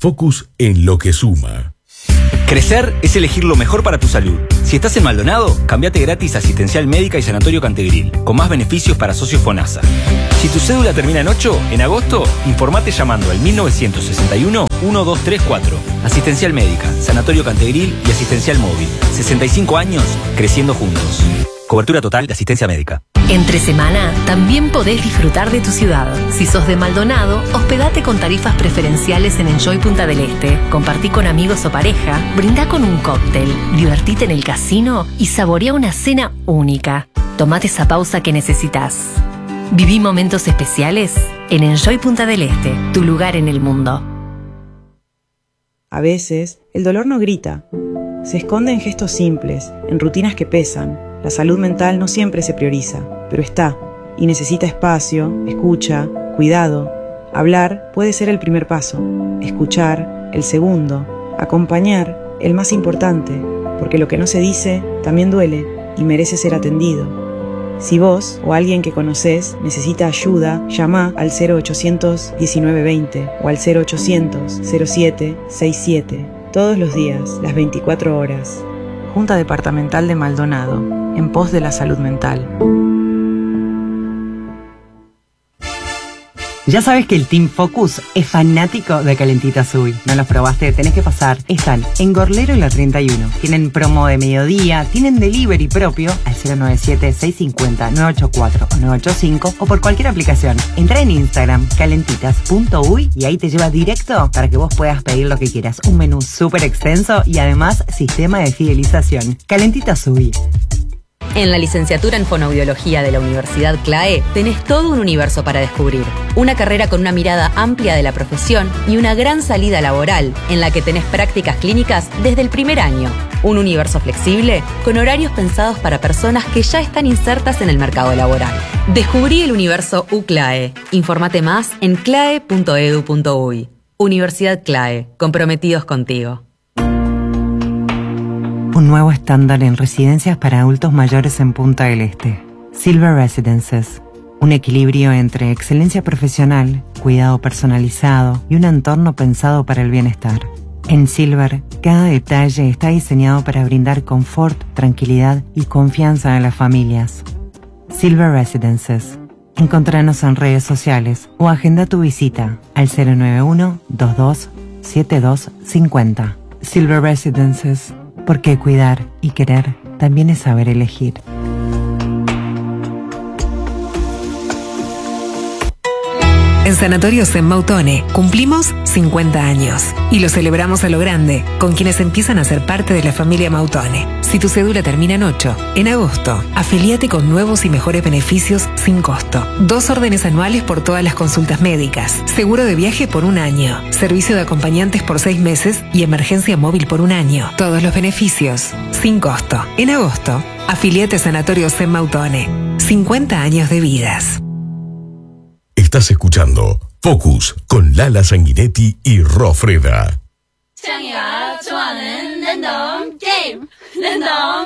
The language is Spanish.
Focus en lo que suma. Crecer es elegir lo mejor para tu salud. Si estás en Maldonado, cambiate gratis a Asistencial Médica y Sanatorio Cantegril, con más beneficios para socios FONASA. Si tu cédula termina en 8, en agosto, informate llamando al 1961-1234. Asistencial Médica, Sanatorio Cantegril y Asistencial Móvil. 65 años, creciendo juntos. Cobertura total de asistencia médica. Entre semana, también podés disfrutar de tu ciudad. Si sos de Maldonado, hospedate con tarifas preferenciales en Enjoy Punta del Este, compartí con amigos o pareja, brindá con un cóctel, divertite en el casino y saborea una cena única. Tomate esa pausa que necesitas. Viví momentos especiales en Enjoy Punta del Este, tu lugar en el mundo. A veces, el dolor no grita. Se esconde en gestos simples, en rutinas que pesan. La salud mental no siempre se prioriza, pero está, y necesita espacio, escucha, cuidado. Hablar puede ser el primer paso, escuchar, el segundo, acompañar, el más importante, porque lo que no se dice también duele y merece ser atendido. Si vos o alguien que conocés necesita ayuda, llama al 0800 1920 o al 0800 07 67, todos los días, las 24 horas. Junta Departamental de Maldonado, en pos de la salud mental. Ya sabes que el Team Focus es fanático de Calentitas Uy. ¿No los probaste? Tenés que pasar. Están en Gorlero y la 31. Tienen promo de mediodía, tienen delivery propio al 097-650-984 o 985 o por cualquier aplicación. Entra en Instagram, calentitas.uy, y ahí te lleva directo para que vos puedas pedir lo que quieras. Un menú súper extenso y además sistema de fidelización. Calentitas Uy. En la licenciatura en Fonoaudiología de la Universidad CLAE tenés todo un universo para descubrir. Una carrera con una mirada amplia de la profesión y una gran salida laboral, en la que tenés prácticas clínicas desde el primer año. Un universo flexible con horarios pensados para personas que ya están insertas en el mercado laboral. Descubrí el universo UCLAE. Informate más en clae.edu.uy. Universidad CLAE, comprometidos contigo. Un nuevo estándar en residencias para adultos mayores en Punta del Este. Silver Residences. Un equilibrio entre excelencia profesional, cuidado personalizado y un entorno pensado para el bienestar. En Silver, cada detalle está diseñado para brindar confort, tranquilidad y confianza a las familias. Silver Residences. Encontranos en redes sociales o agenda tu visita al 091-22-7250. Silver Residences. Porque cuidar y querer también es saber elegir. En Sanatorios en Mautone cumplimos 50 años y lo celebramos a lo grande con quienes empiezan a ser parte de la familia Mautone. Si tu cédula termina en 8, en agosto, afilíate con nuevos y mejores beneficios sin costo. 2 órdenes anuales por todas las consultas médicas, seguro de viaje por 1 año, servicio de acompañantes por 6 meses y emergencia móvil por 1 año. Todos los beneficios sin costo. En agosto, afilíate a Sanatorios en Mautone. 50 años de vidas. Estás escuchando Focus con Lala Sanguinetti y Rofreda.